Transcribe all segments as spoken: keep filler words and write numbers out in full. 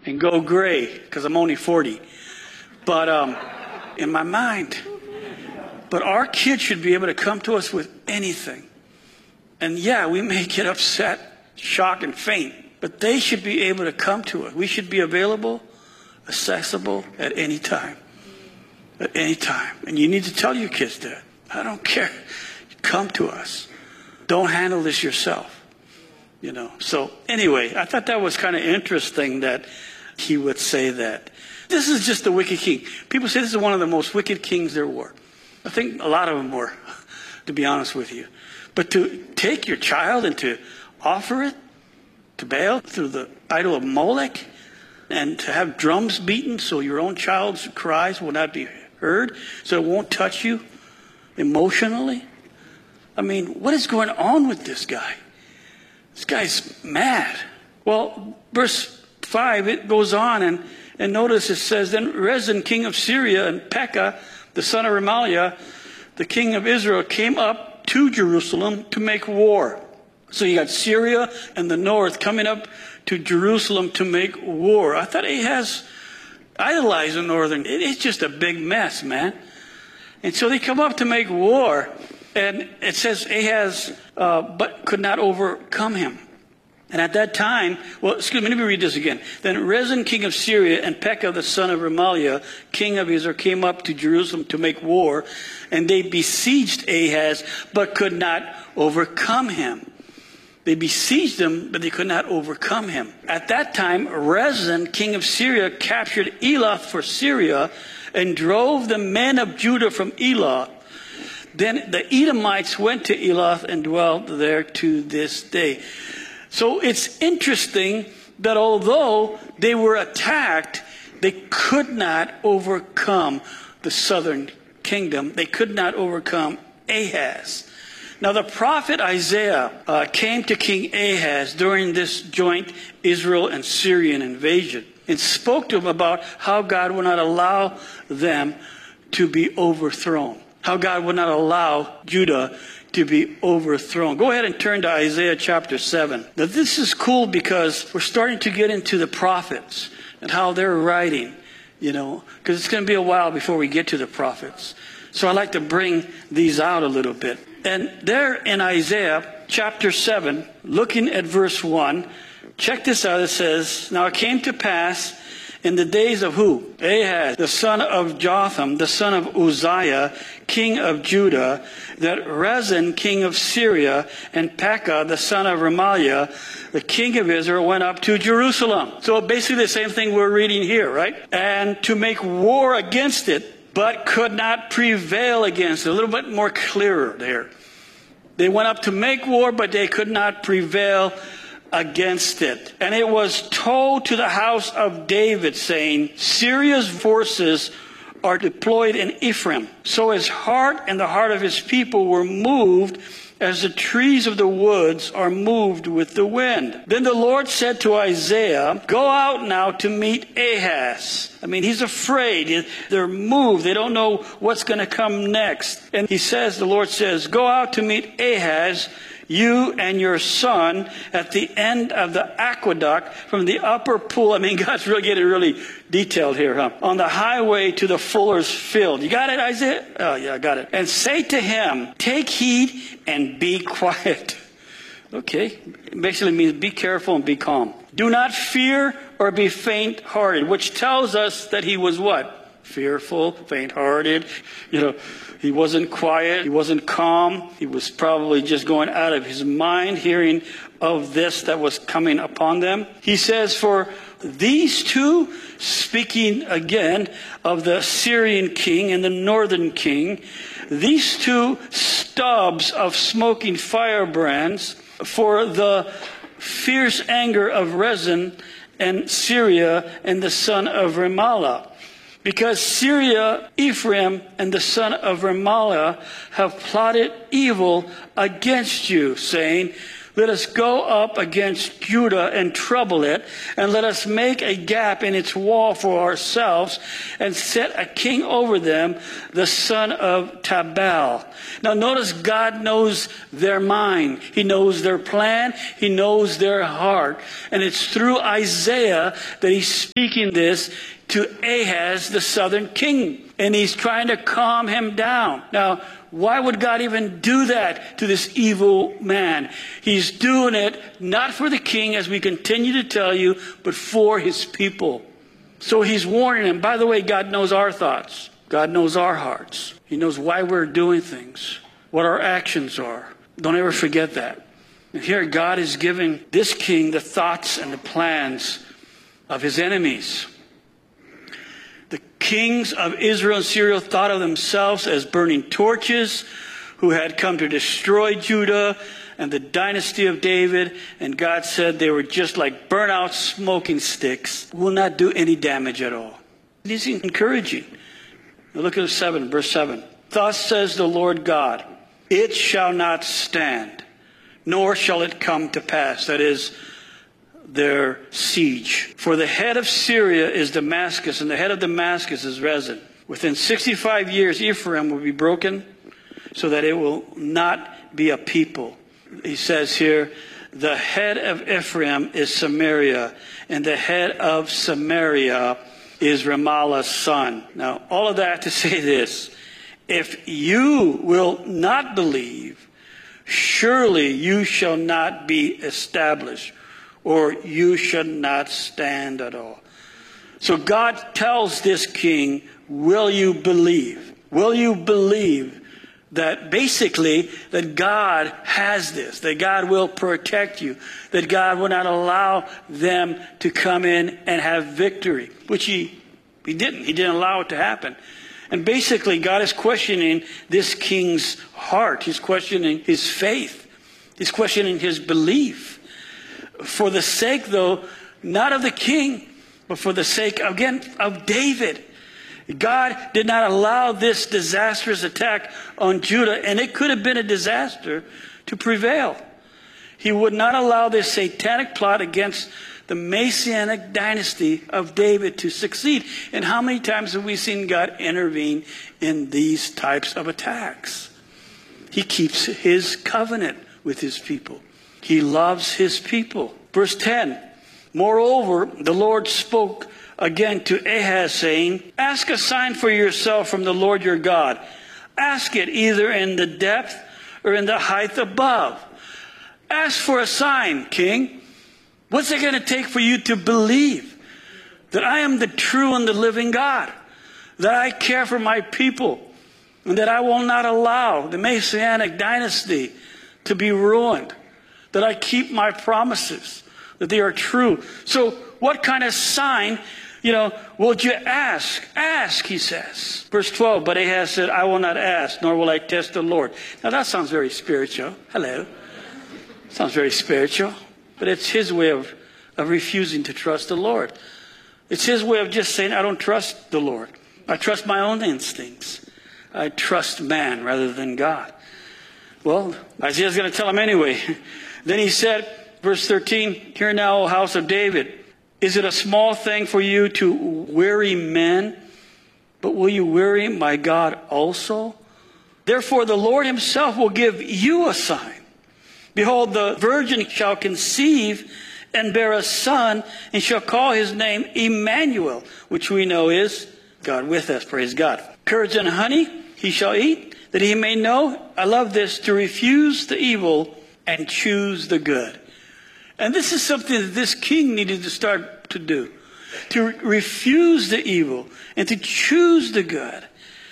and go gray, because I'm only forty. But um, in my mind, but our kids should be able to come to us with anything. And yeah, we may get upset, shock, and faint, but they should be able to come to us. We should be available, accessible at any time. At any time. And you need to tell your kids that. I don't care. Come to us. Don't handle this yourself. You know. So anyway, I thought that was kind of interesting that he would say that. This is just the wicked king. People say this is one of the most wicked kings there were. I think a lot of them were, to be honest with you. But to take your child and to offer it to Baal through the idol of Molech, and to have drums beaten so your own child's cries will not be heard, so it won't touch you emotionally. I mean, what is going on with this guy? This guy's mad. Well, verse five, it goes on, and, and notice it says, then Rezin, king of Syria, and Pekah, the son of Remaliah, the king of Israel, came up to Jerusalem to make war. So you got Syria and the north coming up to Jerusalem to make war. I thought Ahaz idolized the northern. It's just a big mess, man. And so they come up to make war. And it says Ahaz uh, but could not overcome him. And at that time, well, excuse me, let me read this again. Then Rezin, king of Syria, and Pekah, the son of Remaliah, king of Israel, came up to Jerusalem to make war. And they besieged Ahaz, but could not overcome him. They besieged him, but they could not overcome him. At that time, Rezin, king of Syria, captured Elath for Syria and drove the men of Judah from Elath. Then the Edomites went to Elath and dwelt there to this day. So it's interesting that although they were attacked, they could not overcome the southern kingdom. They could not overcome Ahaz. Now, the prophet Isaiah uh, came to King Ahaz during this joint Israel and Syrian invasion and spoke to him about how God would not allow them to be overthrown, how God would not allow Judah to be overthrown. Go ahead and turn to Isaiah chapter seven. Now, this is cool because we're starting to get into the prophets and how they're writing, you know, because it's going to be a while before we get to the prophets. So I like to bring these out a little bit. And there in Isaiah chapter seven, looking at verse one, check this out. It says, now it came to pass in the days of who? Ahaz, the son of Jotham, the son of Uzziah, king of Judah, that Rezin, king of Syria, and Pekah, the son of Remaliah, the king of Israel, went up to Jerusalem. So basically the same thing we're reading here, right? And to make war against it, but could not prevail against it. A little bit more clearer there. They went up to make war, but they could not prevail against it. And it was told to the house of David, saying, Syria's forces are deployed in Ephraim. So his heart and the heart of his people were moved as the trees of the woods are moved with the wind. Then the Lord said to Isaiah, go out now to meet Ahaz. I mean, he's afraid. They're moved. They don't know what's going to come next. And he says, the Lord says, go out to meet Ahaz, you and your son, at the end of the aqueduct from the upper pool. I mean, God's really getting really detailed here, huh? On the highway to the fuller's field. You got it, Isaiah? Oh, yeah, I got it. And say to him, take heed and be quiet. Okay. It basically means be careful and be calm. Do not fear or be faint-hearted, which tells us that he was what? Fearful, faint-hearted. You know, he wasn't quiet. He wasn't calm. He was probably just going out of his mind, hearing of this that was coming upon them. He says, for these two, speaking again of the Syrian king and the northern king, these two stubs of smoking firebrands, for the fierce anger of Rezin and Syria and the son of Remaliah. Because Syria, Ephraim, and the son of Remaliah have plotted evil against you, saying, Let us go up against Judah and trouble it, and let us make a gap in its wall for ourselves, and set a king over them, the son of Tabal. Now notice God knows their mind. He knows their plan. He knows their heart. And it's through Isaiah that he's speaking this to Ahaz, the southern king. And he's trying to calm him down. Now, why would God even do that to this evil man? He's doing it not for the king, as we continue to tell you, but for his people. So he's warning him. By the way, God knows our thoughts. God knows our hearts. He knows why we're doing things, what our actions are. Don't ever forget that. And here God is giving this king the thoughts and the plans of his enemies. The kings of Israel and Syria thought of themselves as burning torches who had come to destroy Judah and the dynasty of David. And God said they were just like burnt out smoking sticks, will not do any damage at all. This is encouraging. Now look at seven, verse seven. Thus says the Lord God, it shall not stand, nor shall it come to pass. That is, their siege. For the head of Syria is Damascus, and the head of Damascus is Rezin. Within sixty-five years, Ephraim will be broken, so that it will not be a people. He says here, the head of Ephraim is Samaria, and the head of Samaria is Ramallah's son. Now, all of that to say this, if you will not believe, surely you shall not be established, or you should not stand at all. So God tells this king, will you believe? Will you believe that basically that God has this, that God will protect you, that God will not allow them to come in and have victory, which he, he didn't. He didn't allow it to happen. And basically God is questioning this king's heart. He's questioning his faith. He's questioning his belief. For the sake, though, not of the king, but for the sake, again, of David. God did not allow this disastrous attack on Judah, and it could have been a disaster, to prevail. He would not allow this satanic plot against the Messianic dynasty of David to succeed. And how many times have we seen God intervene in these types of attacks? He keeps his covenant with his people. He loves his people. Verse ten, moreover, the Lord spoke again to Ahaz, saying, ask a sign for yourself from the Lord your God. Ask it either in the depth or in the height above. Ask for a sign, king. What's it going to take for you to believe that I am the true and the living God, that I care for my people, and that I will not allow the Messianic dynasty to be ruined? That I keep my promises, that they are true. So what kind of sign, you know, would you ask? Ask, he says. Verse twelve, but Ahaz said, I will not ask, nor will I test the Lord. Now that sounds very spiritual. Hello. Sounds very spiritual. But it's his way of, of refusing to trust the Lord. It's his way of just saying, I don't trust the Lord. I trust my own instincts. I trust man rather than God. Well, Isaiah's going to tell him anyway. Then he said, verse thirteen, hear now, O house of David, is it a small thing for you to weary men? But will you weary my God also? Therefore the Lord himself will give you a sign. Behold, the virgin shall conceive and bear a son, and shall call his name Emmanuel, which we know is God with us, praise God. Curds and honey he shall eat, that he may know, I love this, to refuse the evil and choose the good. And this is something that this king needed to start to do. To re- refuse the evil and to choose the good.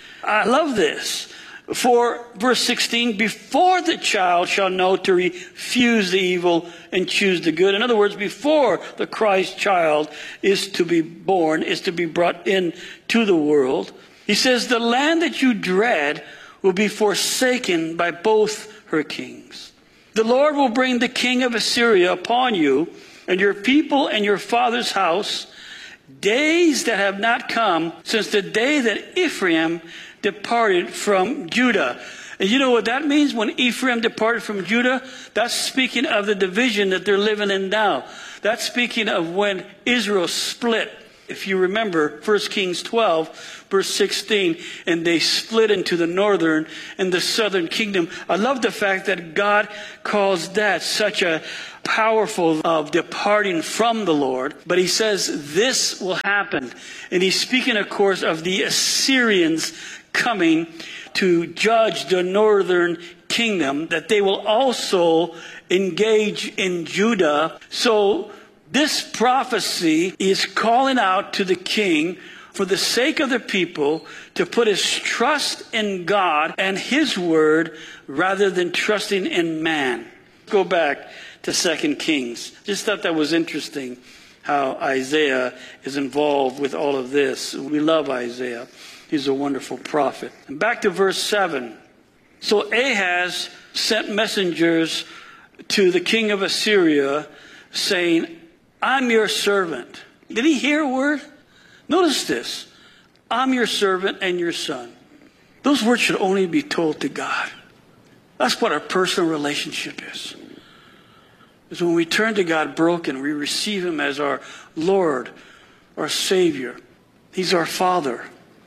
I love this. For verse sixteen, before the child shall know to refuse the evil and choose the good. In other words, before the Christ child is to be born, is to be brought into the world. He says, the land that you dread will be forsaken by both her kings. The Lord will bring the king of Assyria upon you and your people and your father's house, days that have not come since the day that Ephraim departed from Judah. And you know what that means? When Ephraim departed from Judah, that's speaking of the division that they're living in now. That's speaking of when Israel split. If you remember, First Kings twelve, verse sixteen, and they split into the northern and the southern kingdom. I love the fact that God calls that such a powerful of departing from the Lord. But he says this will happen. And he's speaking, of course, of the Assyrians coming to judge the northern kingdom, that they will also engage in Judah. So this prophecy is calling out to the king for the sake of the people to put his trust in God and his word rather than trusting in man. Go back to Second Kings. Just thought that was interesting how Isaiah is involved with all of this. We love Isaiah. He's a wonderful prophet. And back to verse seven. So Ahaz sent messengers to the king of Assyria saying, I'm your servant. Did he hear a word? Notice this. I'm your servant and your son. Those words should only be told to God. That's what our personal relationship is. Is when we turn to God broken, we receive him as our Lord, our Savior. He's our Father.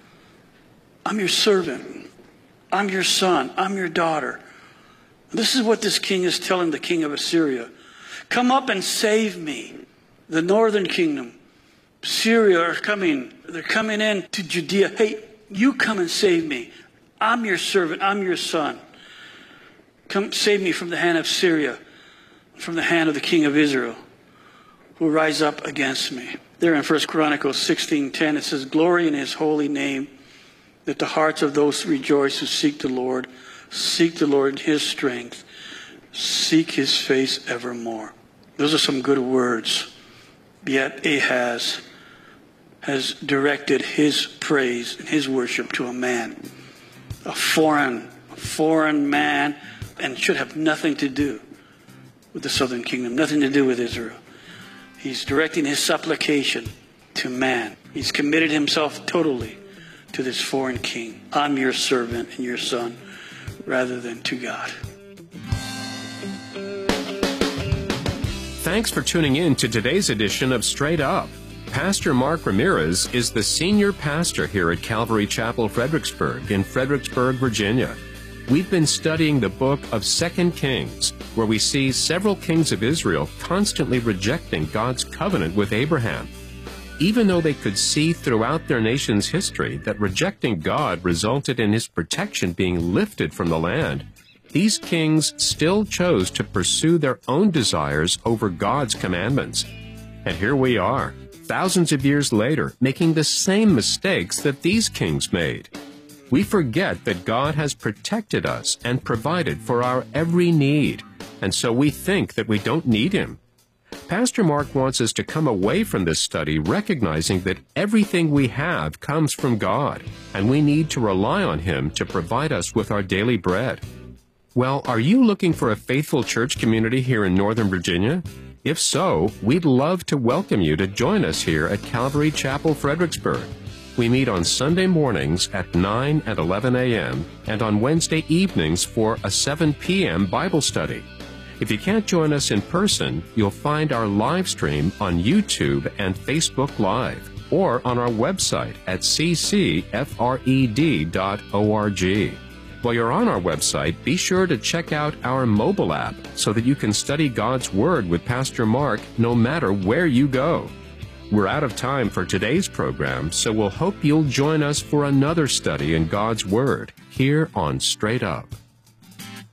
I'm your servant. I'm your son. I'm your daughter. This is what this king is telling the king of Assyria. Come up and save me. The northern kingdom, Syria, are coming. They're coming in to Judea. Hey, you come and save me. I'm your servant. I'm your son. Come save me from the hand of Syria, from the hand of the king of Israel, who rise up against me. There in First Chronicles sixteen ten, it says, glory in his holy name, that the hearts of those who rejoice who seek the Lord, seek the Lord in his strength, seek his face evermore. Those are some good words. Yet Ahaz has directed his praise and his worship to a man, a foreign, a foreign man, and should have nothing to do with the southern kingdom, nothing to do with Israel. He's directing his supplication to man. He's committed himself totally to this foreign king. I'm your servant and your son, rather than to God. Thanks for tuning in to today's edition of Straight Up. Pastor Mark Ramirez is the senior pastor here at Calvary Chapel, Fredericksburg, in Fredericksburg, Virginia. We've been studying the book of Second Kings, where we see several kings of Israel constantly rejecting God's covenant with Abraham. Even though they could see throughout their nation's history that rejecting God resulted in his protection being lifted from the land, these kings still chose to pursue their own desires over God's commandments. And here we are, thousands of years later, making the same mistakes that these kings made. We forget that God has protected us and provided for our every need, and so we think that we don't need him. Pastor Mark wants us to come away from this study recognizing that everything we have comes from God, and we need to rely on him to provide us with our daily bread. Well, are you looking for a faithful church community here in Northern Virginia? If so, we'd love to welcome you to join us here at Calvary Chapel, Fredericksburg. We meet on Sunday mornings at nine and eleven a.m. and on Wednesday evenings for a seven p.m. Bible study. If you can't join us in person, you'll find our live stream on YouTube and Facebook Live or on our website at c c f r e d dot org. While you're on our website, be sure to check out our mobile app so that you can study God's Word with Pastor Mark no matter where you go. We're out of time for today's program, so we'll hope you'll join us for another study in God's Word here on Straight Up.